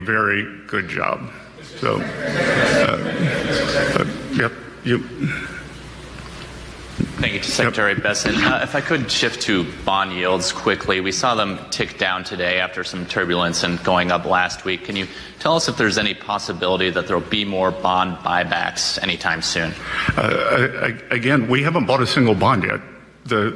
very good job. So, yep, you. Thank you, Secretary Bessent. If I could shift to bond yields quickly. We saw them tick down today after some turbulence and going up last week. Can you tell us if there's any possibility that there will be more bond buybacks anytime soon? Again, we haven't bought a single bond yet. The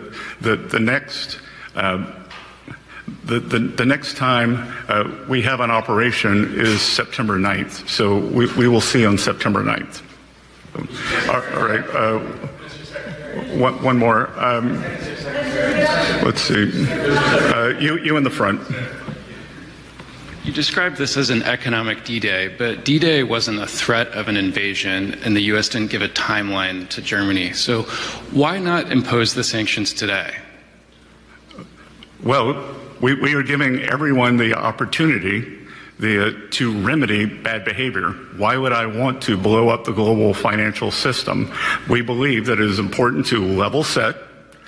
next time we have an operation is September 9th. So we will see on September 9th. All right. One more. Let's see. You in the front. You described this as an economic D-Day, but D-Day wasn't a threat of an invasion, and the U.S. didn't give a timeline to Germany. So why not impose the sanctions today? Well, we are giving everyone the opportunity to remedy bad behavior. Why would I want to blow up the global financial system? We believe that it is important to level set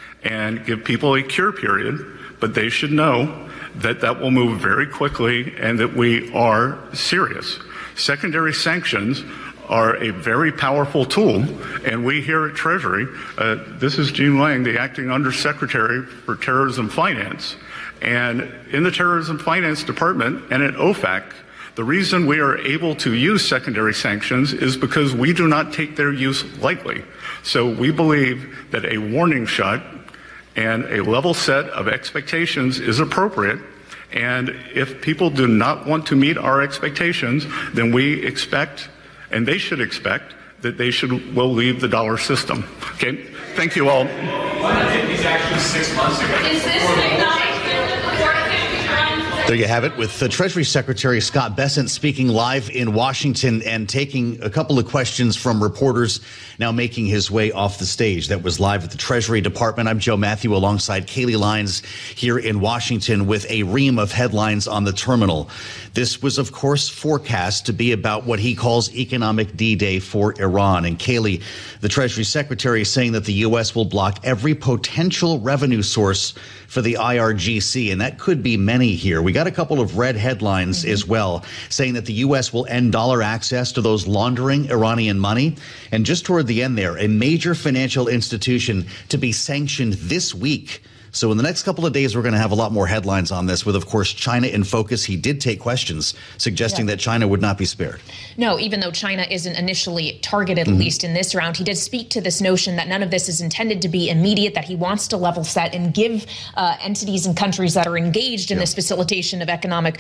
and give people a cure period, but they should know that that will move very quickly and that we are serious. Secondary sanctions are a very powerful tool, and we here at Treasury, this is Gene Lang, the Acting Undersecretary for Terrorism Finance, and in the Terrorism Finance Department and at OFAC, the reason we are able to use secondary sanctions is because we do not take their use lightly. So we believe that a warning shot and a level set of expectations is appropriate. And if people do not want to meet our expectations, then we expect, and they should expect, that they will leave the dollar system. Okay? Thank you all. These actions 6 months ago. Is this an acknowledgement that the court can be run? There you have it, with the Treasury Secretary Scott Bessent speaking live in Washington and taking a couple of questions from reporters, now making his way off the stage. That was live at the Treasury Department. I'm Joe Matthew alongside Kaylee Lyons here in Washington with a ream of headlines on the terminal. This was, of course, forecast to be about what he calls economic D-Day for Iran. And Kaylee, the Treasury Secretary, is saying that the U.S. will block every potential revenue source for the IRGC, and that could be many here. We got a couple of red headlines as well, saying that the U.S. will end dollar access to those laundering Iranian money. And just toward the end there, a major financial institution to be sanctioned this week. So in the next couple of days, we're going to have a lot more headlines on this with, of course, China in focus. He did take questions suggesting that China would not be spared. No, even though China isn't initially targeted, at least in this round, he did speak to this notion that none of this is intended to be immediate, that he wants to level set and give entities and countries that are engaged in this facilitation of economic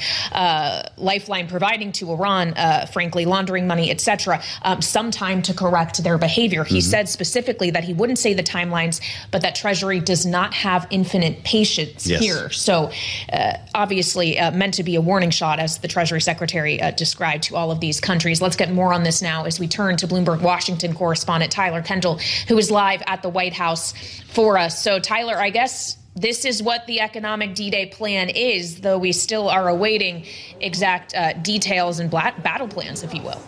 lifeline providing to Iran, frankly, laundering money, etc., some time to correct their behavior. He said specifically that he wouldn't say the timelines, but that Treasury does not have infinite patience here. So obviously meant to be a warning shot, as the Treasury Secretary described, to all of these countries. Let's get more on this now as we turn to Bloomberg Washington correspondent Tyler Kendall, who is live at the White House for us. So Tyler, I guess this is what the economic D-Day plan is, though we still are awaiting exact details and battle plans, if you will.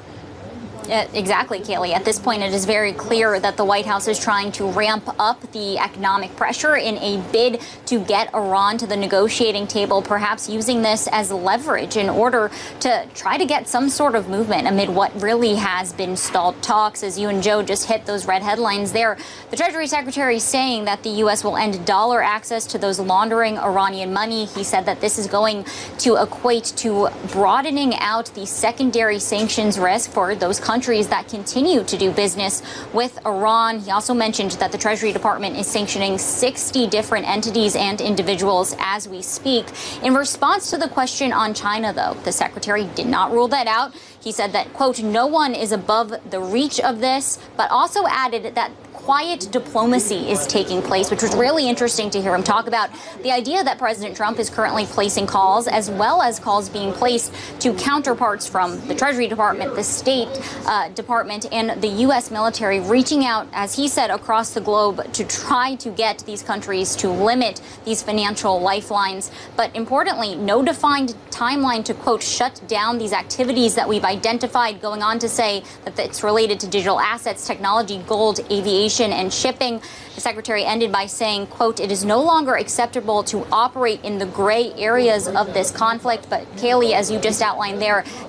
Exactly, Kaylee. At this point, it is very clear that the White House is trying to ramp up the economic pressure in a bid to get Iran to the negotiating table, perhaps using this as leverage in order to try to get some sort of movement amid what really has been stalled talks. As you and Joe just hit those red headlines there, the Treasury Secretary is saying that the U.S. will end dollar access to those laundering Iranian money. He said that this is going to equate to broadening out the secondary sanctions risk for those countries that continue to do business with Iran. He also mentioned that the Treasury Department is sanctioning 60 different entities and individuals as we speak. In response to the question on China, though, the secretary did not rule that out. He said that, quote, no one is above the reach of this, but also added that quiet diplomacy is taking place, which was really interesting to hear him talk about. The idea that President Trump is currently placing calls, as well as calls being placed to counterparts from the Treasury Department, the State Department, and the U.S. military, reaching out, as he said, across the globe to try to get these countries to limit these financial lifelines. But importantly, no defined timeline to, quote, shut down these activities that we've identified, going on to say that it's related to digital assets, technology, gold, aviation, aviation and shipping. The secretary ended by saying, quote, "It is no longer acceptable to operate in the gray areas of this conflict." But Kayleigh, as you just outlined there,